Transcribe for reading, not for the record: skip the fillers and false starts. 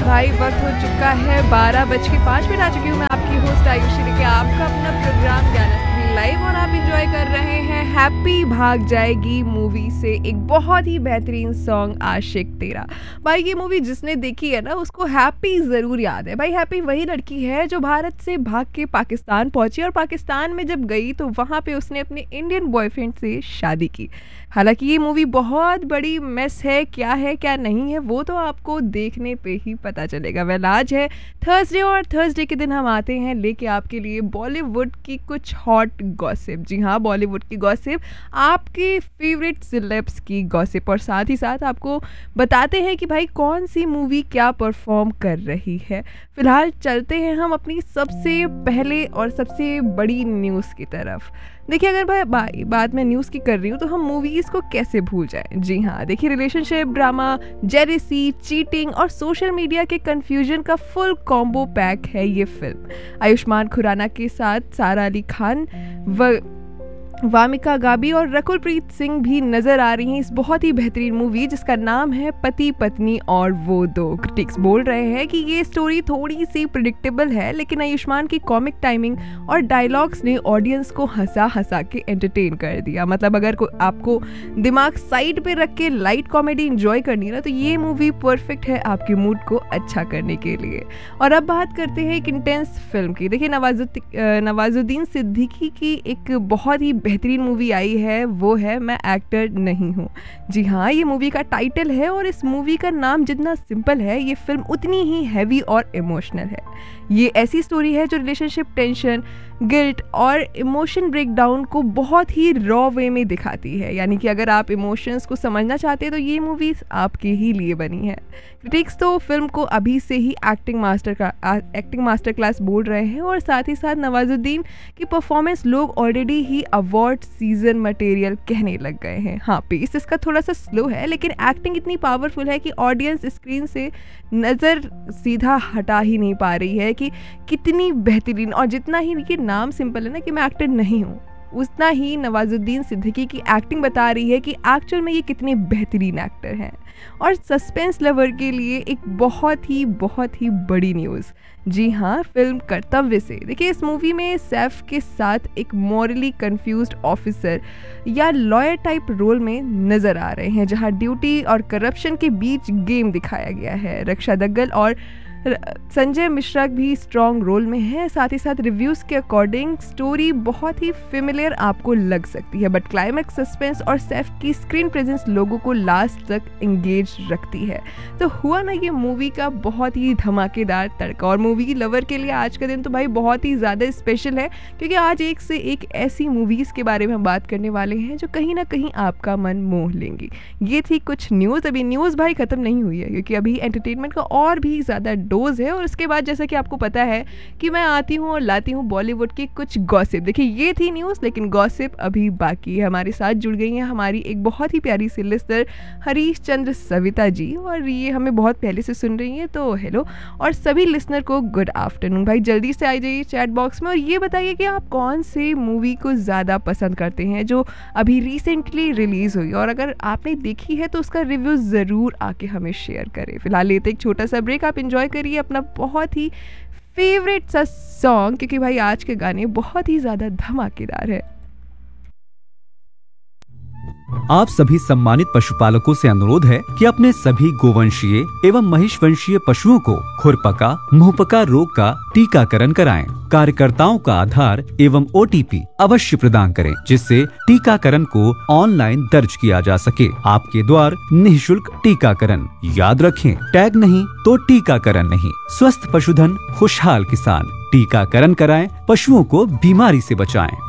भाई वक्त हो चुका है 12:05 आ चुकी हूँ मैं आपकी होस्ट आयुषी लेके आपका अपना प्रोग्राम ज्ञान लाइव और आप एंजॉय कर रहे हैं हैप्पी भाग जाएगी मूवी से एक बहुत ही बेहतरीन सॉन्ग आशिक तेरा। भाई ये मूवी जिसने देखी है ना उसको हैप्पी ज़रूर याद है। भाई हैप्पी वही लड़की है जो भारत से भाग के पाकिस्तान पहुंची और पाकिस्तान में जब गई तो वहाँ पे उसने अपने इंडियन बॉयफ्रेंड से शादी की। हालांकि ये मूवी बहुत बड़ी मेस है क्या नहीं है वो तो आपको देखने पे ही पता चलेगा। वेल आज है थर्सडे और थर्सडे के दिन हम आते हैं लेके आपके लिए बॉलीवुड की कुछ हॉट गॉसिप। जी हाँ, बॉलीवुड की गॉसिप, आपके फेवरेट सेलेब्स की गॉसिप और साथ ही साथ आपको बताते हैं कि भाई कौन सी मूवी क्या परफॉर्म कर रही है। फिलहाल चलते हैं हम अपनी सबसे पहले और सबसे बड़ी न्यूज़ की तरफ। देखिए अगर भाई बात मैं न्यूज़ की कर रही हूँ तो हम मूवीज़ को कैसे भूल जाएं। जी हाँ, देखिए रिलेशनशिप, ड्रामा, जेलसी, चीटिंग और सोशल मीडिया के कंफ्यूजन का फुल कॉम्बो पैक है ये फिल्म। आयुष्मान खुराना के साथ सारा अली खान, वामिका गाबी और रकुल प्रीत सिंह भी नजर आ रही हैं इस बहुत ही बेहतरीन मूवी जिसका नाम है पति पत्नी और वो दो। क्रिटिक्स बोल रहे हैं कि ये स्टोरी थोड़ी सी प्रिडिक्टेबल है लेकिन आयुष्मान की कॉमिक टाइमिंग और डायलॉग्स ने ऑडियंस को हंसा के एंटरटेन कर दिया। मतलब अगर आपको दिमाग साइड पे रख के लाइट कॉमेडी एंजॉय करनी है ना तो ये मूवी परफेक्ट है आपके मूड को अच्छा करने के लिए। और अब बात करते हैं एक इंटेंस फिल्म की। देखिए नवाजुद्दीन सिद्दीकी की एक बहुत ही बेहतरीन मूवी आई है, वो है मैं एक्टर नहीं हूँ। जी हाँ, ये मूवी का टाइटल है और इस मूवी का नाम जितना सिंपल है ये फिल्म उतनी ही हैवी और इमोशनल है। ये ऐसी स्टोरी है जो रिलेशनशिप टेंशन, गिल्ट और इमोशन ब्रेकडाउन को बहुत ही रॉ वे में दिखाती है। यानी कि अगर आप इमोशंस को समझना चाहते हैं तो ये मूवी आपके ही लिए बनी है। क्रिटिक्स तो फिल्म को अभी से ही एक्टिंग मास्टर क्लास बोल रहे हैं और साथ ही साथ नवाजुद्दीन की परफॉर्मेंस लोग ऑलरेडी ही अवार्ड सीजन मटेरियल कहने लग गए हैं। हाँ, पेस इसका थोड़ा सा स्लो है लेकिन एक्टिंग इतनी पावरफुल है कि ऑडियंस स्क्रीन से नज़र सीधा हटा ही नहीं पा रही है कि कितनी बेहतरीन। और जितना ही ये नाम सिंपल है ना कि मैं एक्टर नहीं हूँ, उतना ही नवाजुद्दीन सिद्दीकी की एक्टिंग बता रही है कि एक्चुअल में ये कितने बेहतरीन एक्टर हैं। और सस्पेंस लवर के लिए एक बहुत ही बड़ी न्यूज़। जी हाँ, फिल्म कर्तव्य से देखिए इस मूवी में सैफ के साथ एक मॉरली कंफ्यूज्ड ऑफिसर या लॉयर टाइप रोल में नज़र आ रहे हैं जहाँ ड्यूटी और करप्शन के बीच गेम दिखाया गया है। रक्षा दग्गल और संजय मिश्रा भी स्ट्रॉन्ग रोल में है। साथ ही साथ रिव्यूज़ के अकॉर्डिंग स्टोरी बहुत ही फेमिलियर आपको लग सकती है बट क्लाइमैक्स, सस्पेंस और सैफ की स्क्रीन प्रेजेंस लोगों को लास्ट तक एंगेज रखती है। तो हुआ ना ये मूवी का बहुत ही धमाकेदार तड़का। और मूवी लवर के लिए आज का दिन तो भाई बहुत ही ज़्यादा स्पेशल है क्योंकि आज एक से एक ऐसी मूवीज़ के बारे में हम बात करने वाले हैं जो कहीं ना कहीं आपका मन मोह लेंगी। ये थी कुछ न्यूज़। अभी न्यूज़ भाई ख़त्म नहीं हुई है क्योंकि अभी एंटरटेनमेंट का और भी ज़्यादा डोज है और उसके बाद जैसा कि आपको पता है कि मैं आती हूँ और लाती हूँ बॉलीवुड की कुछ गॉसिप। देखिए ये थी न्यूज़ लेकिन गॉसिप अभी बाकी है। हमारे साथ जुड़ गई हैं हमारी एक बहुत ही प्यारी सी लिस्टर हरीश चंद्र सविता जी और ये हमें बहुत पहले से सुन रही हैं तो हेलो। और सभी लिसनर को गुड आफ्टरनून। भाई जल्दी से आ जाइए चैट बॉक्स में और ये बताइए कि आप कौन से मूवी को ज़्यादा पसंद करते हैं जो अभी रिसेंटली रिलीज़ हुई और अगर आपने देखी है तो उसका रिव्यू ज़रूर आके हमें शेयर करें। फिलहाल लेते एक छोटा सा ब्रेक, आप इंजॉय करिए अपना बहुत ही फेवरेट सा सॉन्ग क्योंकि भाई आज के गाने बहुत ही ज़्यादा धमाकेदार है। आप सभी सम्मानित पशुपालकों से अनुरोध है कि अपने सभी गोवंशीय एवं महिषवंशीय पशुओं को खुरपका मुंहपका रोग का टीकाकरण कराएं। कार्यकर्ताओं का आधार एवं OTP अवश्य प्रदान करें जिससे टीकाकरण को ऑनलाइन दर्ज किया जा सके। आपके द्वार निःशुल्क टीकाकरण। याद रखें, टैग नहीं तो टीकाकरण नहीं। स्वस्थ पशुधन खुशहाल किसान। टीकाकरण कराएं, पशुओं को बीमारी से बचाएं।